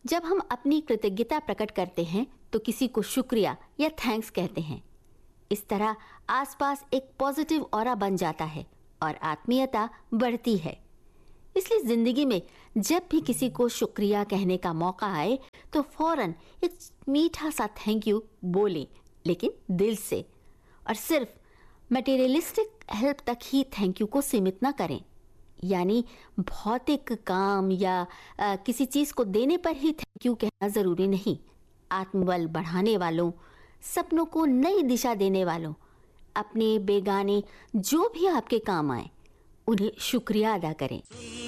जब हम अपनी कृतज्ञता प्रकट करते हैं तो किसी को शुक्रिया या थैंक्स कहते हैं। इस तरह आसपास एक पॉजिटिव ऑरा बन जाता है और आत्मीयता बढ़ती है। इसलिए जिंदगी में जब भी किसी को शुक्रिया कहने का मौका आए तो फौरन एक मीठा सा थैंक यू बोलें, लेकिन दिल से, और सिर्फ मटेरियलिस्टिक हेल्प तक ही थैंक यू को सीमित ना करें। यानी भौतिक काम या किसी चीज को देने पर ही थैंक यू कहना जरूरी नहीं। आत्मबल बढ़ाने वालों, सपनों को नई दिशा देने वालों, अपने बेगाने जो भी आपके काम आए, उन्हें शुक्रिया अदा करें।